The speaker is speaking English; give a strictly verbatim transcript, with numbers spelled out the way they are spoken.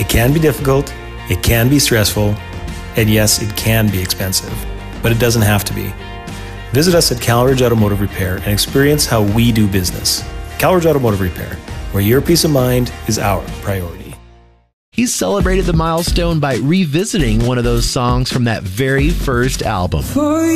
It can be difficult, it can be stressful, and yes, it can be expensive, but it doesn't have to be. Visit us at Calridge Automotive Repair and experience how we do business. Calridge Automotive Repair, where your peace of mind is our priority. He's celebrated the milestone by revisiting one of those songs from that very first album. For